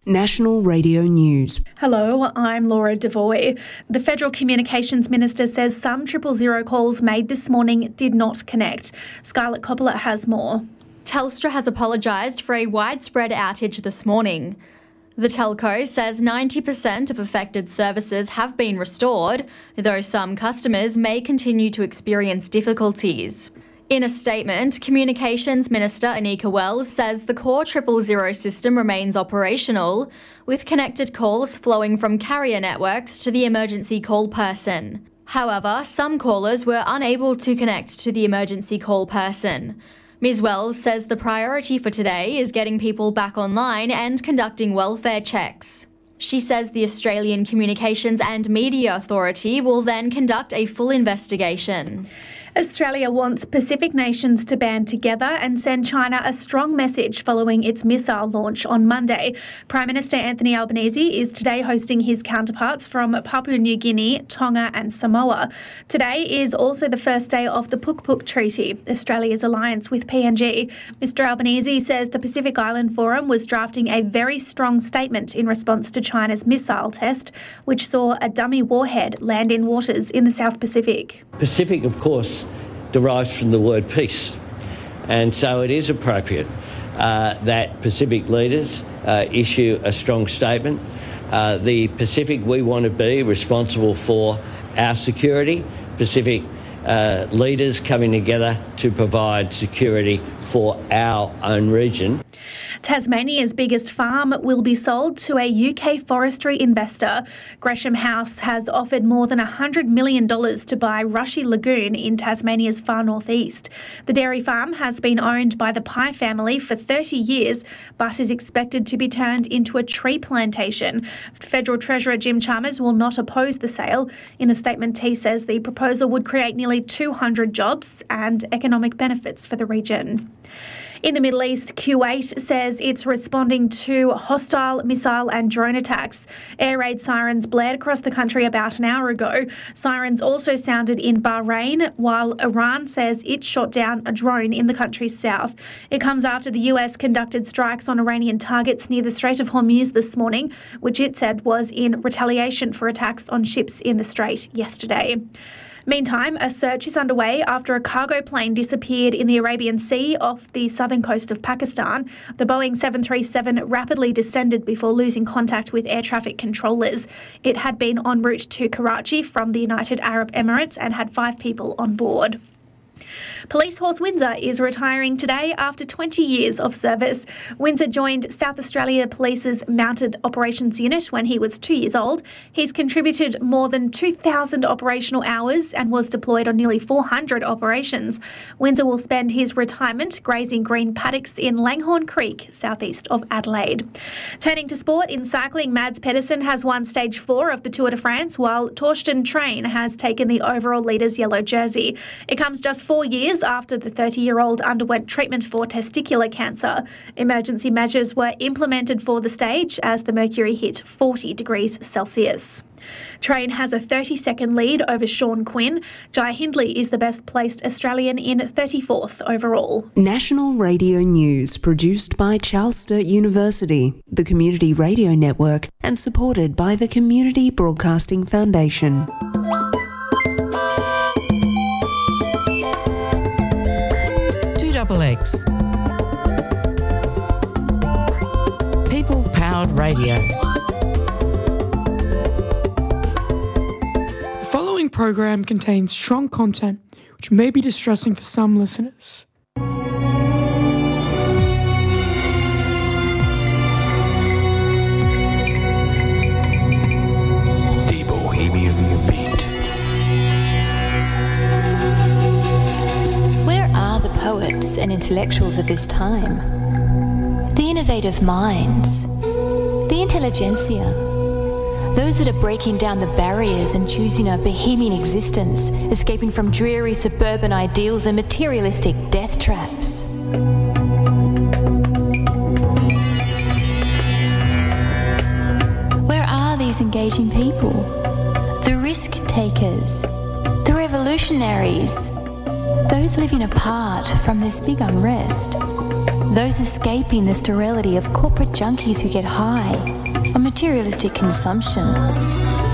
National Radio News. Hello, I'm Laura Devoy. The Federal Communications Minister says some 000 calls made this morning did not connect. Scarlett Coppola has more. Telstra has apologised for a widespread outage this morning. The telco says 90% of affected services have been restored, though some customers may continue to experience difficulties. In a statement, Communications Minister Anika Wells says the core 000 system remains operational, with connected calls flowing from carrier networks to the emergency call person. However, some callers were unable to connect to the emergency call person. Ms Wells says the priority for today is getting people back online and conducting welfare checks. She says the Australian Communications and Media Authority will then conduct a full investigation. Australia wants Pacific nations to band together and send China a strong message following its missile launch on Monday. Prime Minister Anthony Albanese is today hosting his counterparts from Papua New Guinea, Tonga and Samoa. Today is also the first day of the Pukpuk Treaty, Australia's alliance with PNG. Mr Albanese says the Pacific Island Forum was drafting a very strong statement in response to China's missile test, which saw a dummy warhead land in waters in the South Pacific. Pacific, of course, derives from the word peace, and so it is appropriate that Pacific leaders issue a strong statement. The Pacific we want to be responsible for our security. Pacific leaders coming together to provide security for our own region. Tasmania's biggest farm will be sold to a UK forestry investor. Gresham House has offered more than $100 million to buy Rushy Lagoon in Tasmania's far northeast. The dairy farm has been owned by the Pye family for 30 years, but is expected to be turned into a tree plantation. Federal Treasurer Jim Chalmers will not oppose the sale. In a statement, he says the proposal would create nearly 200 jobs and economic benefits for the region. In the Middle East, Kuwait says it's responding to hostile missile and drone attacks. Air raid sirens blared across the country about an hour ago. Sirens also sounded in Bahrain, while Iran says it shot down a drone in the country's south. It comes after the US conducted strikes on Iranian targets near the Strait of Hormuz this morning, which it said was in retaliation for attacks on ships in the strait yesterday. Meantime, a search is underway after a cargo plane disappeared in the Arabian Sea off the southern coast of Pakistan. The Boeing 737 rapidly descended before losing contact with air traffic controllers. It had been en route to Karachi from the United Arab Emirates and had 5 people on board. Police Horse Windsor is retiring today after 20 years of service. Windsor joined South Australia Police's Mounted Operations Unit when he was 2 years old. He's contributed more than 2,000 operational hours and was deployed on nearly 400 operations. Windsor will spend his retirement grazing green paddocks in Langhorne Creek, southeast of Adelaide. Turning to sport, in cycling, Mads Pedersen has won Stage 4 of the Tour de France, while Torsten Train has taken the overall leader's yellow jersey. It comes just 4 years after the 30-year-old underwent treatment for testicular cancer. Emergency measures were implemented for the stage as the mercury hit 40 degrees Celsius. Train has a 30-second lead over Sean Quinn. Jai Hindley is the best-placed Australian in 34th overall. National Radio News, produced by Charles Sturt University, the Community Radio Network, and supported by the Community Broadcasting Foundation. X. People-powered radio. The following program contains strong content which may be distressing for some listeners. The Bohemian Beat. Where are the poets and intellectuals of this time? The innovative minds, the intelligentsia, those that are breaking down the barriers and choosing a bohemian existence, escaping from dreary suburban ideals and materialistic death traps. Where are these engaging people? The risk takers, the revolutionaries, those living apart from this big unrest. those escaping the sterility of corporate junkies who get high on materialistic consumption.